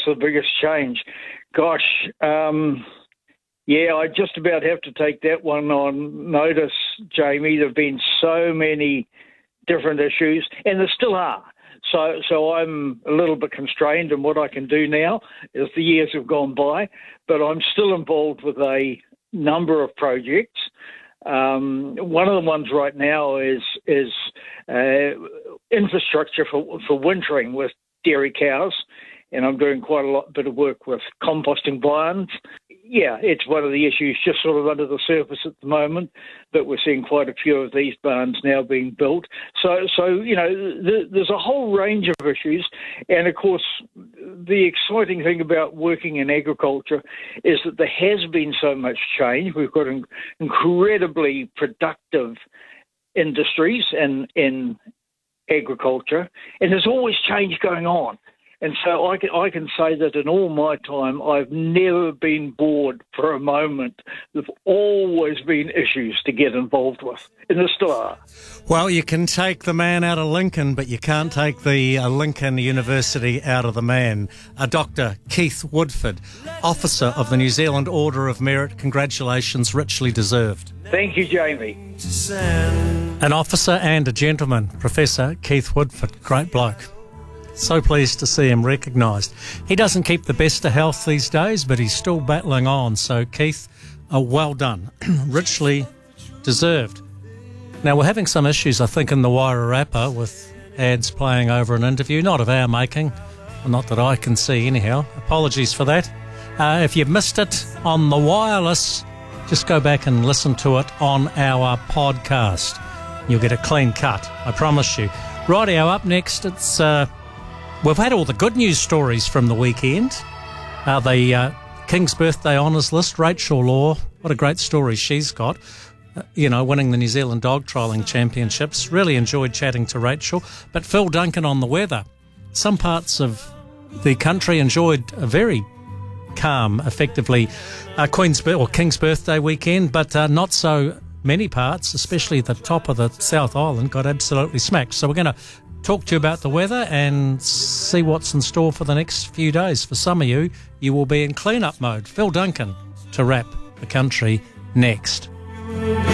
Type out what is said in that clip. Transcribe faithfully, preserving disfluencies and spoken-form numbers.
the biggest change? Gosh, um, yeah, I just about have to take that one on notice, Jamie. There have been so many different issues, and there still are. So so I'm a little bit constrained in what I can do now as the years have gone by, but I'm still involved with a number of projects. Um, one of the ones right now is is uh, infrastructure for, for wintering with dairy cows, and I'm doing quite a lot bit of work with composting barns. Yeah, it's one of the issues just sort of under the surface at the moment, but we're seeing quite a few of these barns now being built. So, so you know, th- there's a whole range of issues. And, of course, the exciting thing about working in agriculture is that there has been so much change. We've got in- incredibly productive industries in, in agriculture, and there's always change going on. And so I can, I can say that in all my time, I've never been bored for a moment. There've always been issues to get involved with, and there still are. Well, you can take the man out of Lincoln, but you can't take the uh, Lincoln University out of the man. Uh, Doctor Keith Woodford, Officer of the New Zealand Order of Merit. Congratulations, richly deserved. Thank you, Jamie. An officer and a gentleman, Professor Keith Woodford. Great bloke. So pleased to see him recognised. He doesn't keep the best of health these days, but he's still battling on. So, Keith, uh, well done. Richly deserved. Now, we're having some issues, I think, in the Wairarapa with ads playing over an interview, not of our making, not that I can see anyhow. Apologies for that. Uh, if you've missed it on the wireless, just go back and listen to it on our podcast. You'll get a clean cut, I promise you. Rightio, up next, it's... Uh, We've had all the good news stories from the weekend. Uh, the uh, King's Birthday Honours List, Rachel Law, what a great story she's got. Uh, you know, winning the New Zealand Dog Trialling Championships. Really enjoyed chatting to Rachel. But Phil Duncan on the weather. Some parts of the country enjoyed a very calm, effectively, uh, Queen's or King's Birthday weekend, but uh, not so many parts, especially the top of the South Island, got absolutely smacked. So we're going to talk to you about the weather and see what's in store for the next few days. For some of you, you will be in clean-up mode. Phil Duncan to wrap the country next.